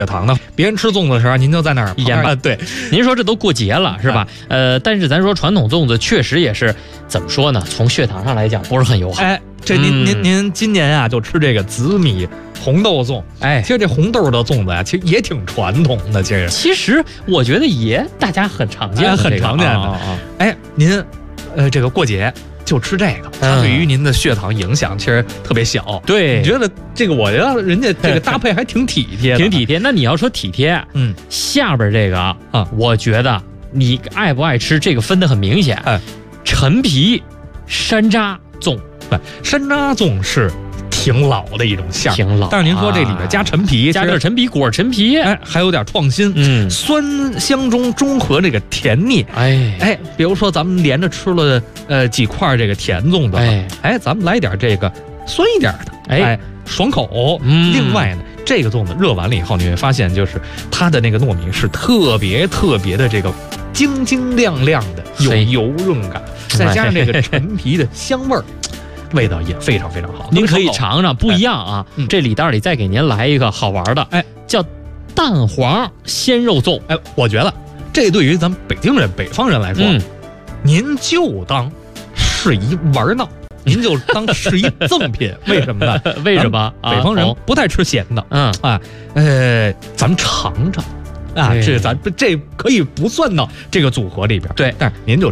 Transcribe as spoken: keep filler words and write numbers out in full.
糖的。别人吃粽子的时候，您就在那儿腌啊。对， 您说这都过节了是吧？呃，但是咱说传统粽子确实也是怎么说呢？从血糖上来讲不是很友好。 哎，这您、 嗯、 您您今年啊就吃这个紫米红豆粽。哎，其实这红豆的粽子呀、啊，其实也挺传统的。其实， 其实我觉得也大家很常见的、 哎，很常见的。 啊啊、 哎，您呃这个过节。就吃这个，它对于您的血糖影响其实特别小。 对， 你觉得这个？我觉得人家这个搭配还挺体贴的， 挺体贴。那你要说体贴， 嗯， 下边这个啊， 啊我觉得你爱不爱吃这个分得很明显。 哎， 陈皮山楂粽， 对，山楂粽是挺老的一种馅儿， 挺老。 但是您说这里边加陈皮， 加点陈皮果陈皮， 哎，还有点创新， 嗯， 酸香中中和这个甜腻。 哎哎，比如说咱们连着吃了呃几块这个甜粽子， 哎哎，咱们来点这个酸一点的， 哎， 哎爽口。 嗯， 另外呢，这个粽子热完了以后，你会发现就是它的那个糯米是特别特别的这个晶晶亮亮的，有油润感，再加上这个陈皮的香味儿。味道也非常非常好， 您可以尝尝，不一样啊！ 哎、 这里袋里再给您来一个好玩的， 哎， 叫蛋黄鲜肉粽。 哎，我觉得这对于咱们北京人、北方人来说，嗯、您就当是一玩闹，您就当是一赠品。为什么呢？ 为什么？ 北方人不太吃咸的。 嗯啊，呃，咱们尝尝啊，这咱这可以不算到这个组合里边。 对， 但是您就。